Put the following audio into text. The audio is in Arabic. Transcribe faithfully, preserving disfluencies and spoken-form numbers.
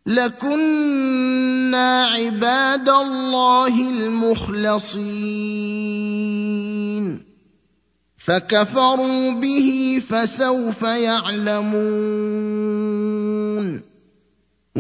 لَكُنَّا عِبَادَ اللَّهِ الْمُخْلَصِينَ فَكَفَرُوا بِهِ فَسَوْفَ يَعْلَمُونَ